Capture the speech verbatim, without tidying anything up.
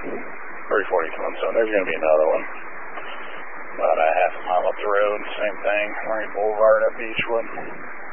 three forty Tombstone. There's going to be another one. About a half a mile up the road. Same thing. Marine Boulevard at Beechwood.